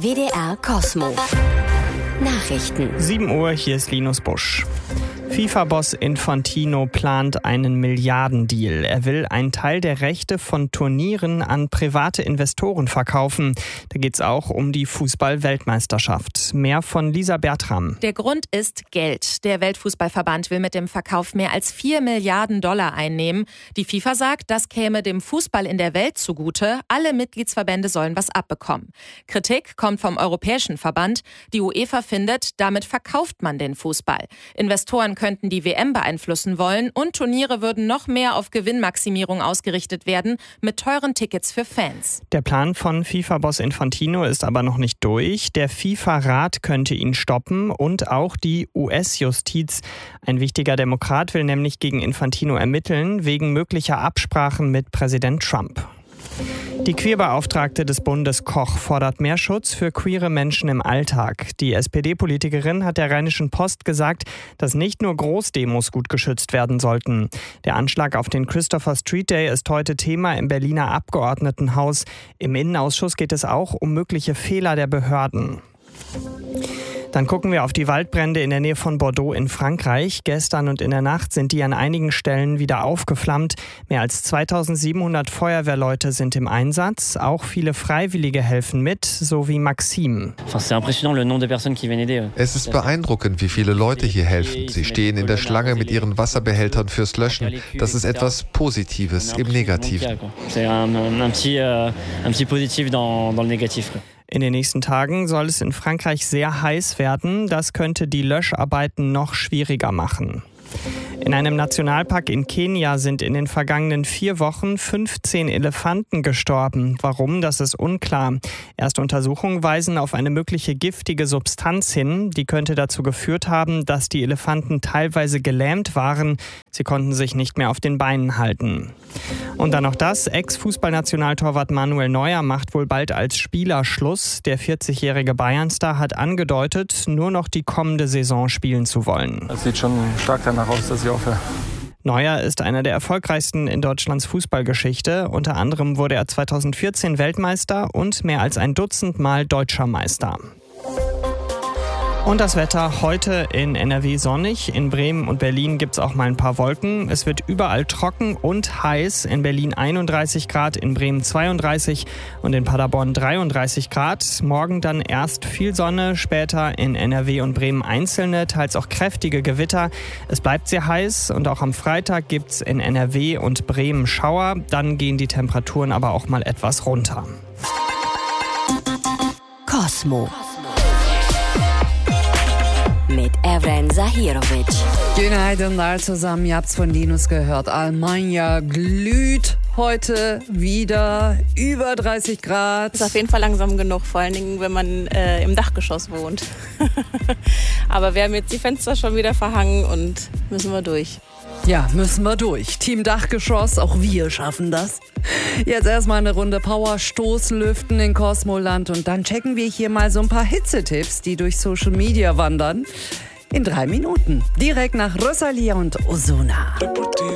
WDR Cosmo. Nachrichten. 7 Uhr, hier ist Linus Busch. FIFA-Boss Infantino plant einen Milliardendeal. Er will einen Teil der Rechte von Turnieren an private Investoren verkaufen. Da geht es auch um die Fußball-Weltmeisterschaft. Mehr von Lisa Bertram. Der Grund ist Geld. Der Weltfußballverband will mit dem Verkauf mehr als $4 Milliarden einnehmen. Die FIFA sagt, das käme dem Fußball in der Welt zugute. Alle Mitgliedsverbände sollen was abbekommen. Kritik kommt vom Europäischen Verband. Die UEFA findet, damit verkauft man den Fußball. Investoren könnten die WM beeinflussen wollen und Turniere würden noch mehr auf Gewinnmaximierung ausgerichtet werden mit teuren Tickets für Fans. Der Plan von FIFA-Boss Infantino ist aber noch nicht durch. Der FIFA-Rat könnte ihn stoppen und auch die US-Justiz. Ein wichtiger Demokrat will nämlich gegen Infantino ermitteln, wegen möglicher Absprachen mit Präsident Trump. Die Queerbeauftragte des Bundes Koch fordert mehr Schutz für queere Menschen im Alltag. Die SPD-Politikerin hat der Rheinischen Post gesagt, dass nicht nur Großdemos gut geschützt werden sollten. Der Anschlag auf den Christopher Street Day ist heute Thema im Berliner Abgeordnetenhaus. Im Innenausschuss geht es auch um mögliche Fehler der Behörden. Dann gucken wir auf die Waldbrände in der Nähe von Bordeaux in Frankreich. Gestern und in der Nacht sind die an einigen Stellen wieder aufgeflammt. Mehr als 2700 Feuerwehrleute sind im Einsatz. Auch viele Freiwillige helfen mit, so wie Maxime. Es ist beeindruckend, wie viele Leute hier helfen. Sie stehen in der Schlange mit ihren Wasserbehältern fürs Löschen. Das ist etwas Positives im Negativen. In den nächsten Tagen soll es in Frankreich sehr heiß werden. Das könnte die Löscharbeiten noch schwieriger machen. In einem Nationalpark in Kenia sind in den vergangenen 4 Wochen 15 Elefanten gestorben. Warum, das ist unklar. Erste Untersuchungen weisen auf eine mögliche giftige Substanz hin. Die könnte dazu geführt haben, dass die Elefanten teilweise gelähmt waren. Sie konnten sich nicht mehr auf den Beinen halten. Und dann noch das. Ex-Fußballnationaltorwart Manuel Neuer macht wohl bald als Spieler Schluss. Der 40-jährige Bayern-Star hat angedeutet, nur noch die kommende Saison spielen zu wollen. Es sieht schon stark danach aus, dass ich aufhöre. Neuer ist einer der erfolgreichsten in Deutschlands Fußballgeschichte. Unter anderem wurde er 2014 Weltmeister und mehr als ein Dutzend Mal Deutscher Meister. Und das Wetter heute in NRW sonnig. In Bremen und Berlin gibt es auch mal ein paar Wolken. Es wird überall trocken und heiß. In Berlin 31 Grad, in Bremen 32 und in Paderborn 33 Grad. Morgen dann erst viel Sonne, später in NRW und Bremen einzelne, teils auch kräftige Gewitter. Es bleibt sehr heiß und auch am Freitag gibt es in NRW und Bremen Schauer. Dann gehen die Temperaturen aber auch mal etwas runter. Cosmo. Mit Evren Zahirovic. Goedenavond alle zusammen, ihr habt's von Linus gehört. Almanja glüht heute wieder über 30 Grad. Ist auf jeden Fall langsam genug, vor allen Dingen, wenn man im Dachgeschoss wohnt. Aber wir haben jetzt die Fenster schon wieder verhangen und müssen wir durch. Ja, müssen wir durch. Team Dachgeschoss, auch wir schaffen das. Jetzt erstmal eine Runde Power-Stoßlüften in Cosmoland und dann checken wir hier mal so ein paar Hitzetipps, die durch Social Media wandern. In 3 Minuten. Direkt nach Rosalia und Ozuna.